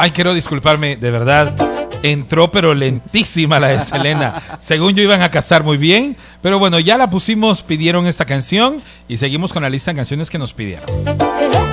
Ay, quiero disculparme, de verdad. Entró pero lentísima la de Selena. Según yo iban a casar muy bien, pero bueno, ya la pusimos, pidieron esta canción y seguimos con la lista de canciones que nos pidieron.